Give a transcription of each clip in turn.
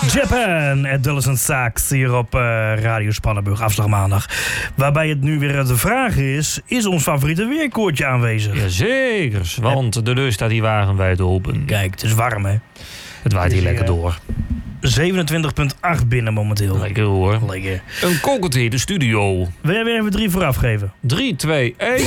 Japan, Adolescent Sax hier op Radio Spannenburg, afslag maandag. Waarbij het nu weer de vraag is ons favoriete weerkoortje aanwezig? Jazeker, want de deur staat hier wagenwijd open. Kijk, het is warm, hè? Het waait hier lekker door. 27,8 binnen momenteel. Lekker hoor. Lekker. Een kokkelthee, de studio. Wil jij weer even 3 vooraf geven? 3, 2, 1.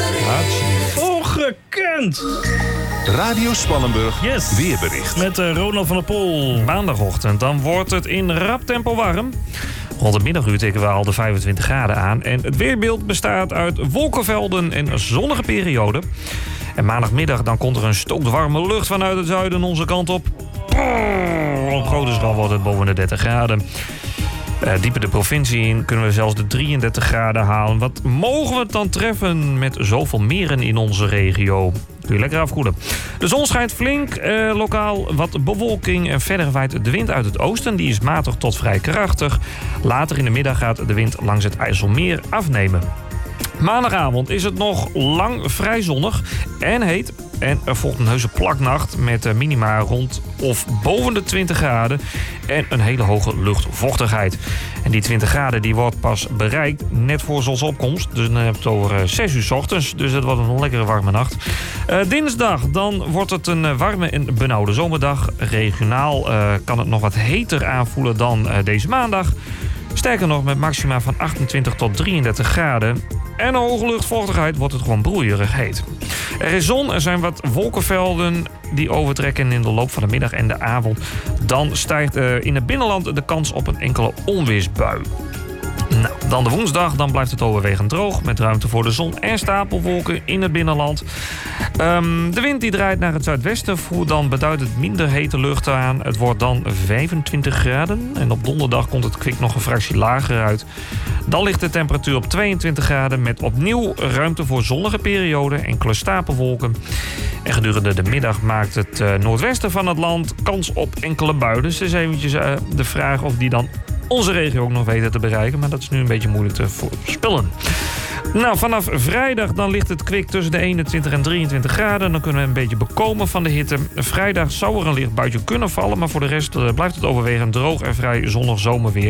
Ongekend! Radio Spannenburg, Yes. weerbericht. Met Ronald van der Pol. Maandagochtend, dan wordt het in rap tempo warm. Rond het middaguur tikken we al de 25 graden aan. En het weerbeeld bestaat uit wolkenvelden en zonnige perioden. En maandagmiddag dan komt er een stookwarme lucht vanuit het zuiden onze kant op. Op grote schaal wordt het boven de 30 graden. Dieper de provincie in kunnen we zelfs de 33 graden halen. Wat mogen we het dan treffen met zoveel meren in onze regio? Kun je lekker afkoelen. De zon schijnt flink, lokaal wat bewolking en verder waait de wind uit het oosten. Die is matig tot vrij krachtig. Later in de middag gaat de wind langs het IJsselmeer afnemen. Maandagavond is het nog lang vrij zonnig en heet. En er volgt een heuse plaknacht met minima rond of boven de 20 graden. En een hele hoge luchtvochtigheid. En die 20 graden die wordt pas bereikt net voor zonsopkomst. Dus dan heb je het over 6 uur 's ochtends. Dus het wordt een lekkere warme nacht. Dinsdag dan wordt het een warme en benauwde zomerdag. Regionaal kan het nog wat heter aanvoelen dan deze maandag. Sterker nog, met maxima van 28 tot 33 graden. En een hoge luchtvochtigheid wordt het gewoon broeierig heet. Er is zon, er zijn wat wolkenvelden die overtrekken in de loop van de middag en de avond. Dan stijgt in het binnenland de kans op een enkele onweersbui. Nou, dan de woensdag, dan blijft het overwegend droog met ruimte voor de zon en stapelwolken in het binnenland. De wind die draait naar het zuidwesten, voert dan beduidend minder hete lucht aan. Het wordt dan 25 graden en op donderdag komt het kwik nog een fractie lager uit. Dan ligt de temperatuur op 22 graden met opnieuw ruimte voor zonnige perioden, enkele stapelwolken. En gedurende de middag maakt het noordwesten van het land kans op enkele buien. Dus het is eventjes de vraag of die dan onze regio ook nog weten te bereiken. Maar dat is nu een beetje moeilijk te voorspellen. Nou, vanaf vrijdag dan ligt het kwik tussen de 21 en 23 graden. Dan kunnen we een beetje bekomen van de hitte. Vrijdag zou er een licht buitje kunnen vallen. Maar voor de rest blijft het overwegend droog en vrij zonnig zomerweer.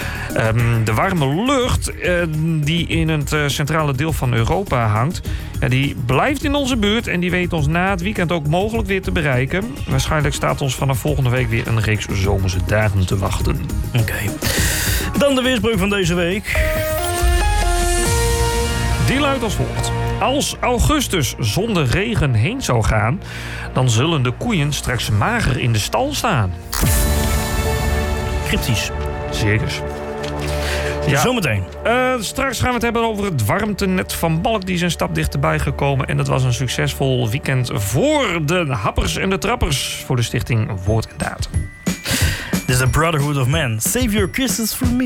De warme lucht die in het centrale deel van Europa hangt, die blijft in onze buurt en die weet ons na het weekend ook mogelijk weer te bereiken. Waarschijnlijk staat ons vanaf volgende week weer een reeks zomerse dagen te wachten. Oké. Dan de weerspreuk van deze week. Die luidt als volgt. Als augustus zonder regen heen zou gaan, dan zullen de koeien straks mager in de stal staan. Cryptisch. Zeker. Ja. Zometeen. Straks gaan we het hebben over het warmtenet van Balk. Die is een stap dichterbij gekomen. En dat was een succesvol weekend voor de happers en de trappers. Voor de stichting Woord en Daad. This is the Brotherhood of Man. Save your kisses for me.